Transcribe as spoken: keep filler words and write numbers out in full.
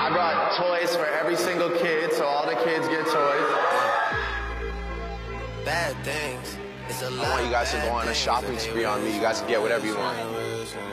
I brought toys for every single kid, so all the kids get toys. Bad things. It's a lot I want you guys to go on a shopping spree on me. You guys can get whatever you want.